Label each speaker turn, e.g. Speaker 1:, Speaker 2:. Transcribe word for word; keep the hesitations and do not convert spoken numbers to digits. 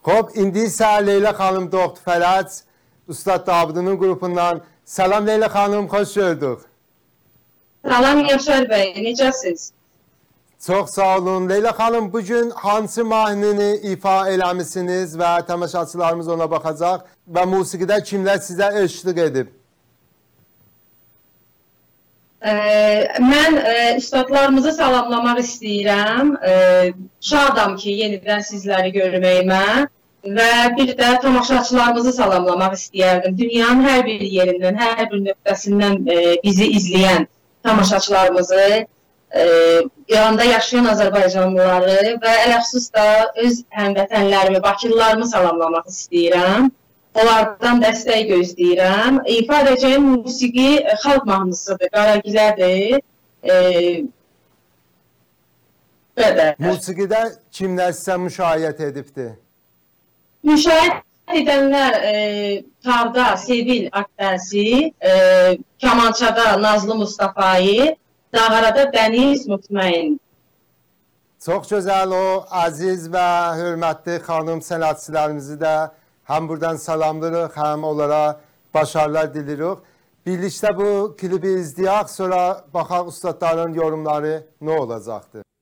Speaker 1: Xo'p, indi isə Leyla xanım Doktor Fərəc, Ustad Davudunun qrupundan. Salam Leyla xanım, xoş gördük.
Speaker 2: Salam Yaşar bəy, necəsiz?
Speaker 1: Çox sağ olun. Leyla xanım, bugün hansı mahnını ifa eləmişsiniz və tamaşaçılarımız ona baxacaq və musiqidə kimlər sizə eşlik edib?
Speaker 2: Ee, mən e, üstadlarımızı salamlamaq istəyirəm. Ee, şadam ki, yenidən sizləri görməyimə və bir də tamaşaçılarımızı salamlamaq istəyərdim. Dünyanın hər bir yerindən, hər bir nöqtəsindən e, bizi izləyən tamaşaçılarımızı, e, İranda yaşayan Azərbaycanlıları və ələxsus da öz həmvətənlərimi, bakılılarımı salamlamaq istəyirəm. Onlardan dəstək gözləyirəm. İfa edəcəyim musiqi xalq mahnısıdır, Qaragilədir. E,
Speaker 1: Musiqidə kimlər sizə müşayiət edibdir?
Speaker 2: Müşayiət edənlər e, Tarda Sevil Akdənsi, e, Kamançada Nazlı Mustafayı, Dağarada Dəniz Mutmain.
Speaker 1: Çox gözəl, o əziz və hörmətli xanım sənətçilərimizi də həm buradan salamlayırıq, həm onlara başarılar dilirik. Birlikdə bu klibi izləyək, sonra baxaq ustadların yorumları nə olacaqdır.